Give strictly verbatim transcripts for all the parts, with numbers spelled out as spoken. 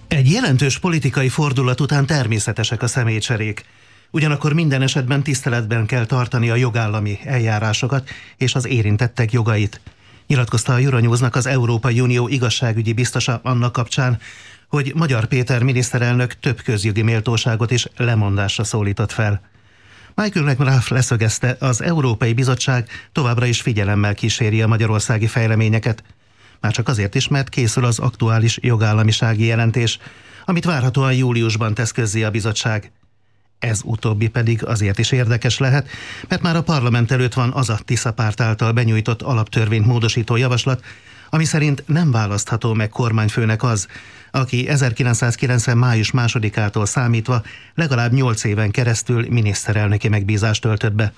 Egy jelentős politikai fordulat után természetesek a személycserék. Ugyanakkor minden esetben tiszteletben kell tartani a jogállami eljárásokat és az érintettek jogait. Nyilatkozta a Euronewsnak az Európai Unió igazságügyi biztosa annak kapcsán, hogy Magyar Péter miniszterelnök több közjogi méltóságot is lemondásra szólított fel. Michael McGrath leszögezte, az Európai Bizottság továbbra is figyelemmel kíséri a magyarországi fejleményeket. Már csak azért is, mert készül az aktuális jogállamisági jelentés, amit várhatóan júliusban tesz közzé a bizottság. Ez utóbbi pedig azért is érdekes lehet, mert már a parlament előtt van az a Tisza párt által benyújtott alaptörvényt módosító javaslat, ami szerint nem választható meg kormányfőnek az, aki ezerkilencszázkilencven. május másodikától számítva legalább nyolc éven keresztül miniszterelnöki megbízást töltött be.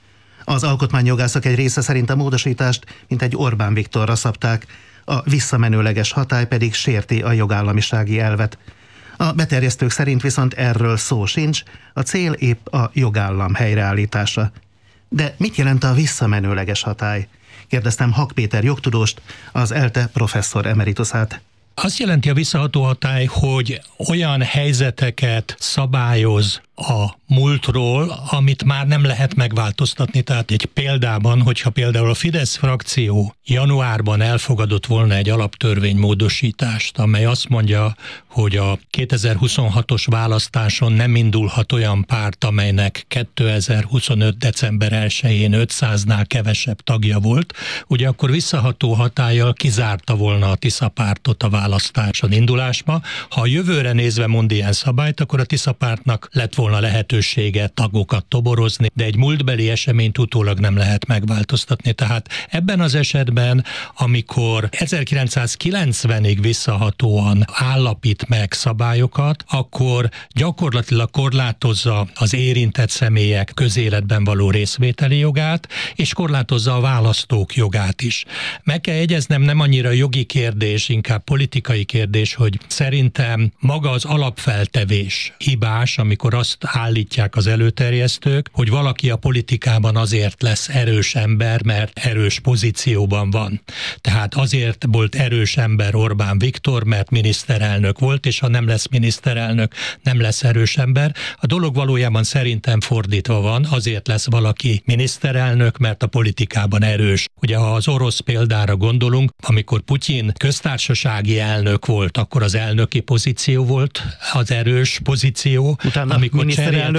Az alkotmányjogászok egy része szerint a módosítást mintegy Orbán Viktorra szabták, a visszamenőleges hatály pedig sérti a jogállamisági elvet. A beterjesztők szerint viszont erről szó sincs, a cél épp a jogállam helyreállítása. De mit jelent a visszamenőleges hatály? Kérdeztem Hak Péter jogtudóst, az ELTE professzor emeritusát. Azt jelenti a visszaható hatály, hogy olyan helyzeteket szabályoz a múltról, amit már nem lehet megváltoztatni. Tehát egy példában, hogyha például a Fidesz frakció januárban elfogadott volna egy alaptörvénymódosítást, amely azt mondja, hogy a kétezer-huszonhatos választáson nem indulhat olyan párt, amelynek kétezer-huszonöt. december elsején ötszáznál kevesebb tagja volt, ugye akkor visszaható hatállyal kizárta volna a Tisza pártot a választáson indulásba. Ha a jövőre nézve mond ilyen szabályt, akkor a Tisza pártnak lett volna lehetősége tagokat toborozni, de egy múltbeli eseményt utólag nem lehet megváltoztatni. Tehát ebben az esetben, amikor ezerkilencszázkilencvenig visszahatóan állapít meg szabályokat, akkor gyakorlatilag korlátozza az érintett személyek közéletben való részvételi jogát, és korlátozza a választók jogát is. Meg kell jegyeznem, nem annyira jogi kérdés, inkább politikai kérdés, hogy szerintem maga az alapfeltevés hibás, amikor azt állítják az előterjesztők, hogy valaki a politikában azért lesz erős ember, mert erős pozícióban van. Tehát azért volt erős ember Orbán Viktor, mert miniszterelnök volt, és ha nem lesz miniszterelnök, nem lesz erős ember. A dolog valójában szerintem fordítva van, azért lesz valaki miniszterelnök, mert a politikában erős. Ugye ha az orosz példára gondolunk, amikor Putyin köztársasági elnök volt, akkor az elnöki pozíció volt az erős pozíció. Utána amikor cserélt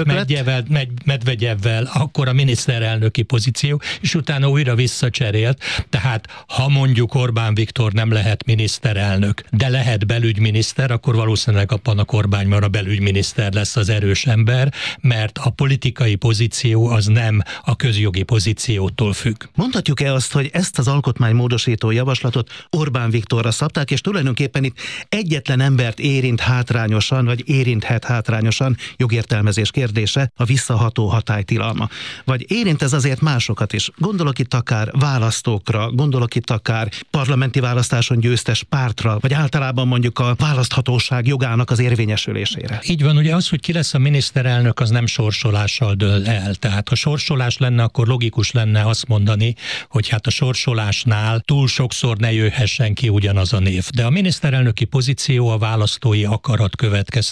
Medvegyevvel, akkor a miniszterelnöki pozíció, és utána újra visszacserélt. Tehát ha mondjuk Orbán Viktor nem lehet miniszterelnök, de lehet belügyminiszter, akkor valószínűleg abban a kormányban a belügyminiszter lesz az erős ember, mert a politikai pozíció az nem a közjogi pozíciótól függ. Mondhatjuk-e azt, hogy ezt az alkotmánymódosító javaslatot Orbán Viktorra szabták, és tulajdonképpen itt egyetlen embert érint hátrányosan, vagy érinthet hátrányosan, jogértelmezés kérdése, a visszaható hatálytilalma. Vagy érint ez azért másokat is? Gondolok itt akár választókra, gondolok itt akár parlamenti választáson győztes pártra, vagy általában mondjuk a választhatóság jogának az érvényesülésére. Így van, ugye az, hogy ki lesz a miniszterelnök, az nem sorsolással dől el. Tehát ha sorsolás lenne, akkor logikus lenne azt mondani, hogy hát a sorsolásnál túl sokszor ne jöhessen ki ugyanaz a név. De a miniszterelnöki pozíció a választói akarat következtében